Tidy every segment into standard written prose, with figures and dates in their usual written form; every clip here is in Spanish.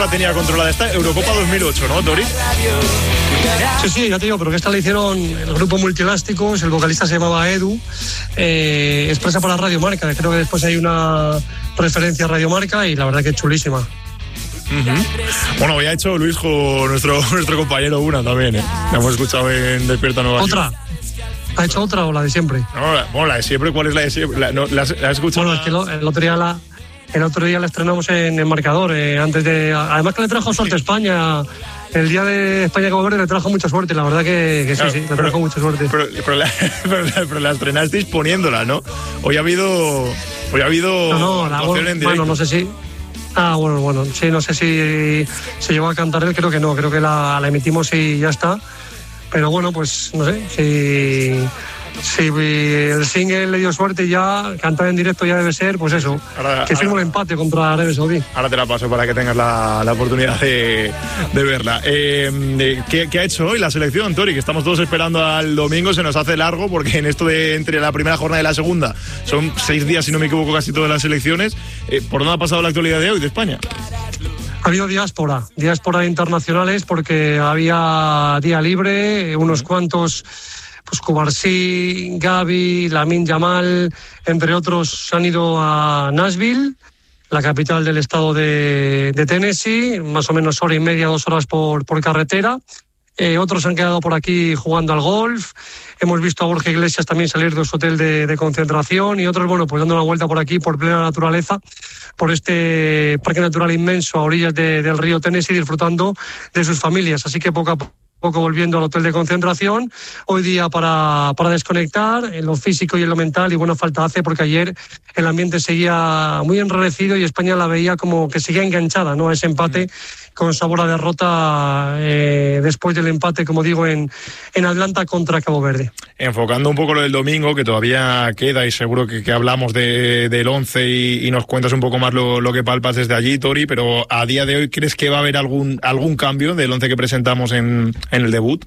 la tenía controlada. Esta Eurocopa 2008, ¿no, Tori? Sí, ya te digo, pero que esta la hicieron el grupo Multielásticos, el vocalista se llamaba Edu, expresa para Radio Marca, creo que después hay una referencia a Radio Marca y la verdad que es chulísima. Bueno, hoy ha hecho Luisjo, nuestro compañero, una también, ¿eh? La hemos escuchado en Despierta Nueva York. ¿Otra? ¿Ha hecho otra o la de siempre? No, bueno, la de siempre, ¿cuál es la de siempre? ¿La has escuchado? Bueno, es que el otro día la estrenamos en el Marcador, antes de... Además que le trajo suerte a España. El día de España-Cabo Verde le trajo mucha suerte, la verdad que claro, sí, le trajo mucha suerte. Pero la estrenasteis poniéndola, ¿no? Hoy ha habido No, en directo. Bueno, no sé si... bueno, sí, no sé si se llegó a cantar él, creo que no, creo que la emitimos y ya está. Pero bueno, pues no sé, si el single le dio suerte ya, cantar en directo ya debe ser, pues eso, que firme el empate contra Arabia Saudí. Ahora te la paso para que tengas la oportunidad de verla. ¿Qué ha hecho hoy la selección, Tori? Que estamos todos esperando al domingo, se nos hace largo porque en esto de entre la primera jornada y la segunda son 6 días, si no me equivoco, casi todas las selecciones. ¿Por dónde ha pasado la actualidad de hoy de España? Ha habido diáspora internacionales porque había día libre, unos cuantos, pues Cubarsí, Gavi, Lamine Yamal, entre otros, han ido a Nashville, la capital del estado de Tennessee, más o menos hora y media, 2 horas por carretera. Otros han quedado por aquí jugando al golf. Hemos visto a Borja Iglesias también salir de su hotel de concentración y otros, bueno, pues dando una vuelta por aquí, por plena naturaleza, por este parque natural inmenso a orillas del río Tennessee, disfrutando de sus familias. Así que poco a poco volviendo al hotel de concentración. Hoy día para desconectar en lo físico y en lo mental, y buena falta hace porque ayer el ambiente seguía muy enrarecido y España la veía como que seguía enganchada, ¿no?, a ese empate con sabor a derrota después del empate, como digo, en Atlanta contra Cabo Verde. Enfocando un poco lo del domingo, que todavía queda y seguro que hablamos del 11 y nos cuentas un poco más lo que palpas desde allí, Tori, pero a día de hoy, ¿crees que va a haber algún cambio del 11 que presentamos en el debut?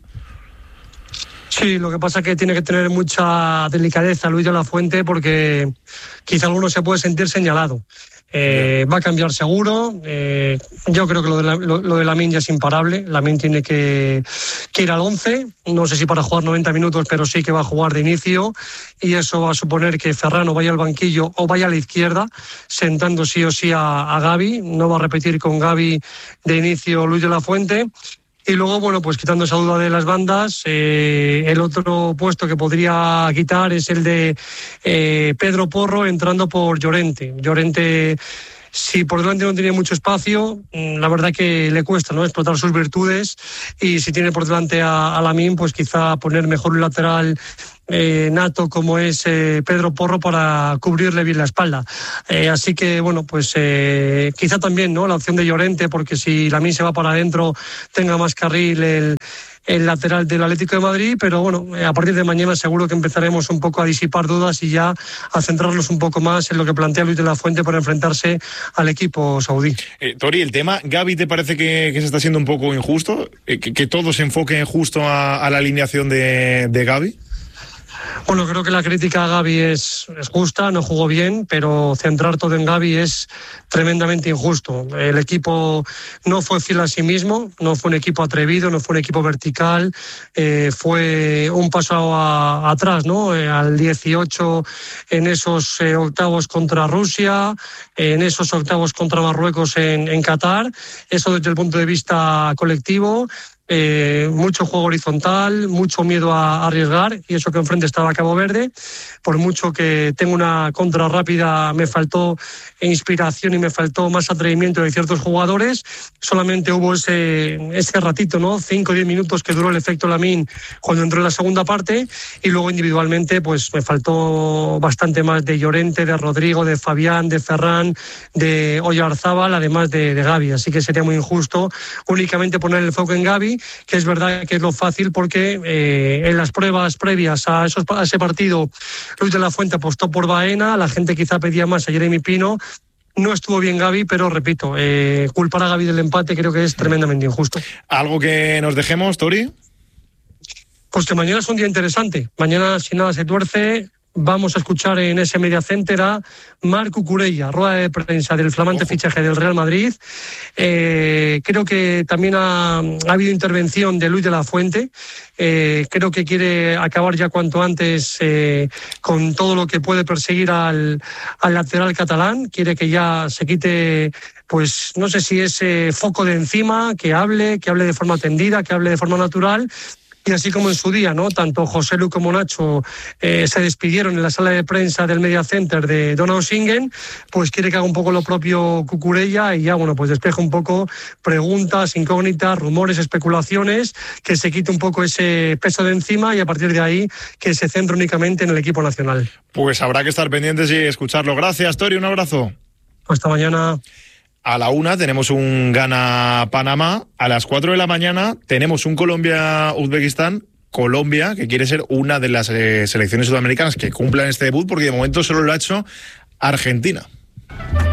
Sí, lo que pasa es que tiene que tener mucha delicadeza Luis de la Fuente porque quizá alguno se puede sentir señalado. Va a cambiar seguro. Yo creo que lo de Lamine ya es imparable. Lamine tiene que ir al 11. No sé si para jugar 90 minutos, pero sí que va a jugar de inicio. Y eso va a suponer que Ferran vaya al banquillo o vaya a la izquierda, sentando sí o sí a Gavi. No va a repetir con Gavi de inicio Luis de la Fuente. Y luego, bueno, pues quitando esa duda de las bandas, el otro puesto que podría quitar es el de Pedro Porro entrando por Llorente. Llorente, si por delante no tiene mucho espacio, la verdad que le cuesta, ¿no?, explotar sus virtudes, y si tiene por delante a Lamine, pues quizá poner mejor un lateral nato como es Pedro Porro para cubrirle bien la espalda. Así que, bueno, pues quizá también, ¿no?, la opción de Llorente, porque si Lamine se va para adentro tenga más carril el lateral del Atlético de Madrid, pero bueno, a partir de mañana seguro que empezaremos un poco a disipar dudas y ya a centrarnos un poco más en lo que plantea Luis de la Fuente para enfrentarse al equipo saudí. Tori, el tema Gavi, ¿te parece que se está siendo un poco injusto? ¿Que todo se enfoque justo a la alineación de Gavi? Bueno, creo que la crítica a Gavi es justa, no jugó bien, pero centrar todo en Gavi es tremendamente injusto. El equipo no fue fiel a sí mismo, no fue un equipo atrevido, no fue un equipo vertical, fue un paso atrás, ¿no? Al 18 en esos octavos contra Rusia, en esos octavos contra Marruecos en Qatar. Eso desde el punto de vista colectivo. Mucho juego horizontal, mucho miedo a arriesgar, y eso que enfrente estaba Cabo Verde. Por mucho que tenga una contra rápida, me faltó inspiración y me faltó más atrevimiento de ciertos jugadores. Solamente hubo ese ratito, ¿no?, 5 o 10 minutos que duró el efecto Lamine cuando entró en la segunda parte, y luego individualmente pues me faltó bastante más de Llorente, de Rodrigo, de Fabián, de Ferran, de Oyarzábal, además de Gavi. Así que sería muy injusto únicamente poner el foco en Gavi, que es verdad que es lo fácil porque en las pruebas previas a ese partido Luis de la Fuente apostó por Baena, la gente quizá pedía más a Jeremy Pino. No estuvo bien Gavi, pero repito, culpar a Gavi del empate creo que es tremendamente injusto. ¿Algo que nos dejemos, Tori? Pues que mañana es un día interesante. Mañana, si nada se tuerce, vamos a escuchar en ese Media Center a Marc Cucurella, rueda de prensa del flamante fichaje del Real Madrid. Creo que también ha habido intervención de Luis de la Fuente. Creo que quiere acabar ya cuanto antes con todo lo que puede perseguir al lateral catalán. Quiere que ya se quite, pues no sé si ese foco de encima, que hable de forma tendida, que hable de forma natural. Y así como en su día, ¿no? Tanto José Lu como Nacho se despidieron en la sala de prensa del Media Center de Donau Singen, pues quiere que haga un poco lo propio Cucurella y ya, bueno, pues despeje un poco preguntas, incógnitas, rumores, especulaciones, que se quite un poco ese peso de encima y a partir de ahí que se centre únicamente en el equipo nacional. Pues habrá que estar pendientes y escucharlo. Gracias, Tori, un abrazo. Hasta mañana. A la 1 tenemos un Ghana-Panamá. A las 4 de la mañana tenemos un Colombia-Uzbekistán. Colombia, que quiere ser una de las selecciones sudamericanas que cumplan este debut, porque de momento solo lo ha hecho Argentina.